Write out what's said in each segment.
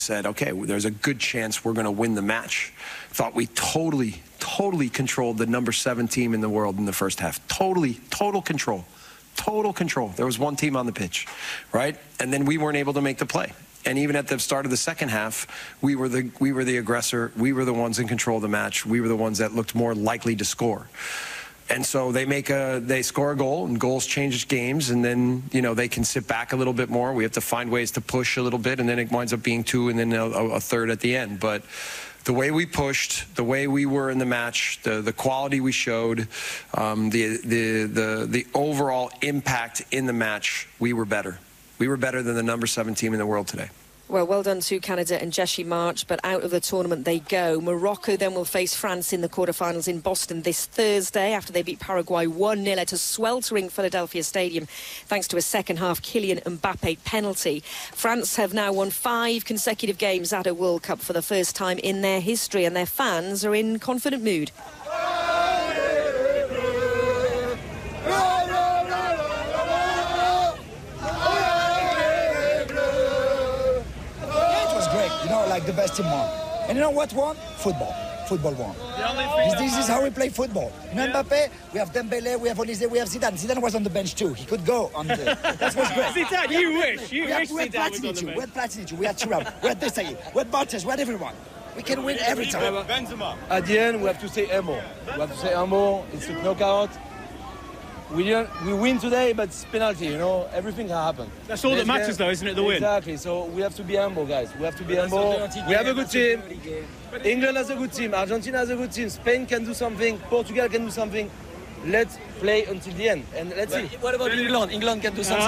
said, okay, there's a good chance we're going to win the match. Thought we totally controlled the number 7 team in the world in the first half. Total control. There was one team on the pitch, right? And then we weren't able to make the play. And even at the start of the second half, we were the aggressor. We were the ones in control of the match. We were the ones that looked more likely to score. And so they score a goal, and goals change games, and then, they can sit back a little bit more. We have to find ways to push a little bit, and then it winds up being 2 and then a third at the end. But the way we pushed, the way we were in the match, the quality we showed, the overall impact in the match, we were better. We were better than the number 7 team in the world today. Well done to Canada and Jessy March, but out of the tournament they go. Morocco then will face France in the quarterfinals in Boston this Thursday after they beat Paraguay 1-0 at a sweltering Philadelphia Stadium thanks to a second-half Kylian Mbappe penalty. France have now won 5 consecutive games at a World Cup for the first time in their history, and their fans are in confident mood. Like the best team won. And you know what won? Football. Football won. This is how we play football. Mbappe, we have Dembele, we have Olise, we have Zidane. Zidane was on the bench too. He could go on the... That was great. Zidane, you wish. You wish we had Platini, we had Platini, we had Thuram, we had Desailly, we had Bartes, we had everyone. We can win every time. At the end, we have to say humble. We have to say humble. It's a knockout. We win today, but it's penalty, everything can happen. That's all that matters though, isn't it, the win? Exactly, so we have to be humble, guys. We have to be humble. We have a good team. England has a good team. Argentina has a good team. Spain can do something. Portugal can do something. Let's play until the end, and let's see. What about England? England can do something.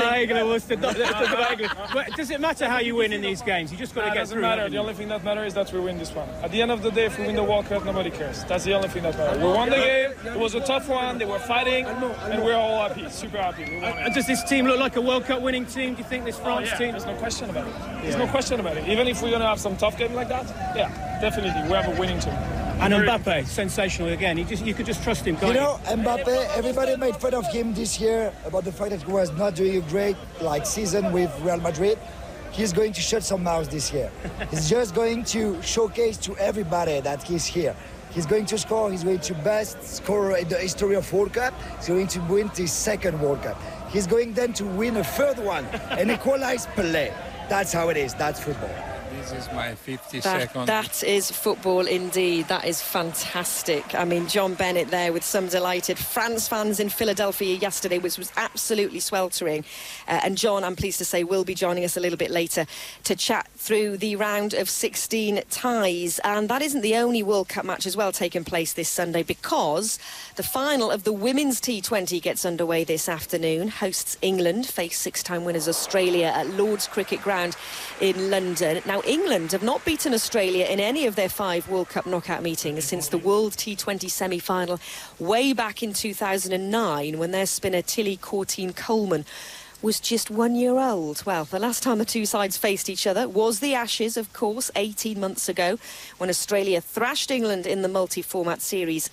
But does it matter how you win in these games? You just got to get through. It doesn't matter. The only thing that matters is that we win this one. At the end of the day, if we win the World Cup, nobody cares. That's the only thing that matters. We won the game. It was a tough one. They were fighting, and we're all happy, super happy. Does this team look like a World Cup winning team? Do you think this France team? There's no question about it. There's no question about it. Even if we're going to have some tough games like that, yeah, definitely, we have a winning team. And Mbappe, sensational again. You could just trust him, can't you? Mbappe, everybody made fun of him this year about the fact that he was not doing a great season with Real Madrid. He's going to shut some mouths this year. He's just going to showcase to everybody that he's here. He's going to score. He's going to best scorer in the history of World Cup. He's going to win his 2nd World Cup. He's going then to win a 3rd one and equalize Pelé. That's how it is. That's football. This is my 52nd. That is football indeed. That is fantastic. I mean, John Bennett there with some delighted France fans in Philadelphia yesterday, which was absolutely sweltering. And John, I'm pleased to say, will be joining us a little bit later to chat through the round of 16 ties. And that isn't the only World Cup match as well taking place this Sunday, because the final of the Women's T20 gets underway this afternoon. Hosts England face 6-time winners Australia at Lord's Cricket Ground in London. Now, England have not beaten Australia in any of their 5 World Cup knockout meetings since the World T20 semi-final way back in 2009, when their spinner Tilly Courtine-Coleman was just 1 year old. Well, the last time the two sides faced each other was the Ashes, of course, 18 months ago, when Australia thrashed England in the multi-format series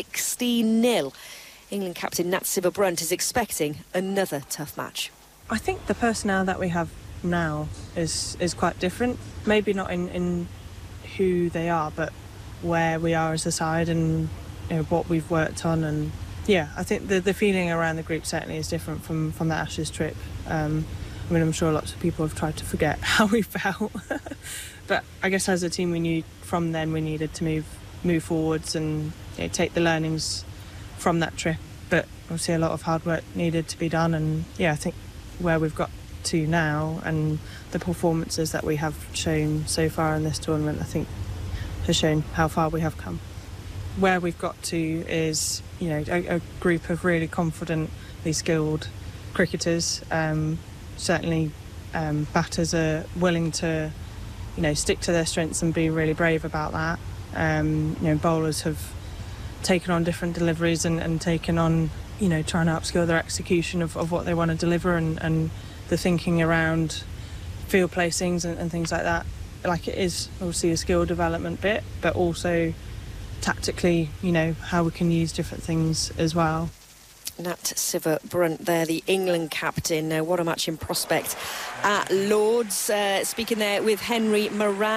16-0. England captain Nat Sciver-Brunt is expecting another tough match. I think the personnel that we have now is quite different. Maybe not in who they are, but where we are as a side and what we've worked on. And yeah, I think the feeling around the group certainly is different from the Ashes trip. I mean, I'm sure lots of people have tried to forget how we felt, but I guess as a team we needed to move forwards and take the learnings from that trip. But obviously a lot of hard work needed to be done, and yeah, I think where we've got to now and the performances that we have shown so far in this tournament, I think has shown how far we have come. Where we've got to is a group of really confidently skilled cricketers. Certainly batters are willing to stick to their strengths and be really brave about that. Bowlers have taken on different deliveries and taken on trying to upskill their execution of what they want to deliver, and the thinking around field placings and things like that. Like, it is obviously a skill development bit, but also tactically, how we can use different things as well. Nat Sciver-Brunt there, the England captain. What a match in prospect at Lords. Speaking there with Henry Moran.